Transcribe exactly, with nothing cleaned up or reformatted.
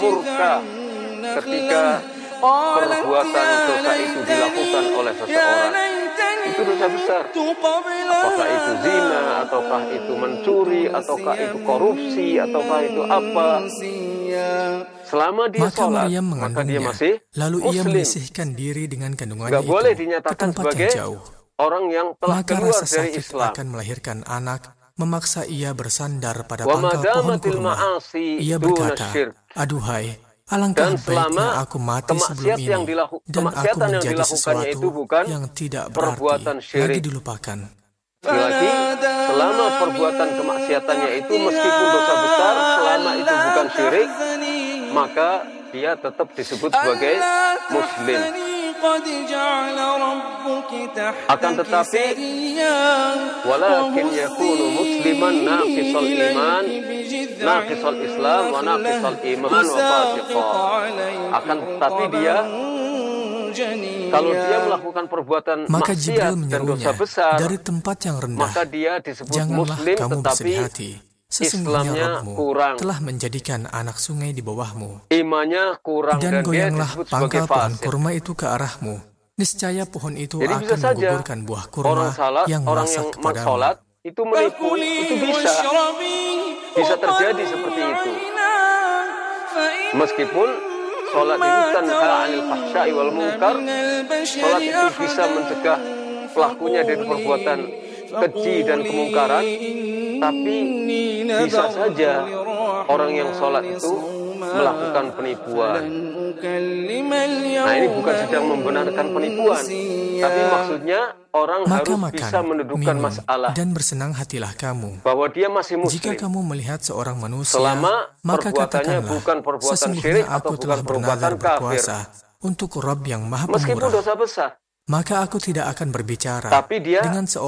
murka ketika perbuatan dosa itu dilakukan oleh seseorang. Itu dosa besar. Apakah itu zina, ataukah itu mencuri, ataukah itu korupsi, ataukah itu apa. Selama dia Maka sholat, Maryam maka dia mengandungnya, masih lalu ia muslim. menyisihkan diri dengan kandungannya Gak itu boleh ke dinyatakan tempat sebagai yang jauh. orang yang telah Maka keluar rasa dari sakit Islam. akan melahirkan anak, memaksa ia bersandar pada Wa pangkal pohon madamatil kurma. ma'asi Ia duna berkata, syirk. aduhai, alangkah Dan selama baiknya aku mati sebelum kemaksiat ini, yang dilaku, dan aku kemaksiatan yang menjadi dilakukannya sesuatu itu bukan yang tidak perbuatan berarti syirik. lagi dilupakan. Lagi, selama perbuatan kemaksiatannya itu meskipun dosa besar, selama itu bukan syirik, maka dia tetap disebut sebagai muslim. Akan tetapi, walakin yakunu musliman naqisal iman, naqisal islam, wa naqisal iman wa fasiqa. Akan tetapi dia, kalau dia melakukan perbuatan Maka maksiat Jibril dan menyerunya dosa besar, dari tempat yang rendah, maka dia disebut janganlah muslim, kamu tetapi bersedih hati. Sesungguhnya Islamnya Rabbmu kurang, telah menjadikan anak sungai di bawahmu. imannya kurang, Dan dan dia goyanglah disebut sebagai pangkal pohon fasik. kurma itu ke arahmu. Niscaya pohon itu Jadi akan bisa saja menggugurkan buah kurma orang salat, yang orang masak yang kepadamu. sholat itu menipu, itu bisa, bisa terjadi seperti itu. Meskipun sholat itu tanha 'anil fahsya'i wal munkar, sholat itu bisa mencegah pelakunya dari perbuatan keji dan kemungkaran, tapi bisa saja orang yang sholat itu melakukan penipuan. Nah, ini bukan sedang membenarkan penipuan, tapi maksudnya orang Maka harus makan, bisa menundukkan minum, masalah dan bersenang hatilah kamu. bahwa dia masih Jika muslim. kamu melihat seorang manusia, Selama maka perbuatannya katakanlah, bukan perbuatan sesungguhnya syirik aku atau telah bukan perbuatan bernazar kafir. berpuasa untuk Rabb yang maha Meskipun pemurah. dosa besar, Maka aku tidak akan berbicara tapi dia dengan seorang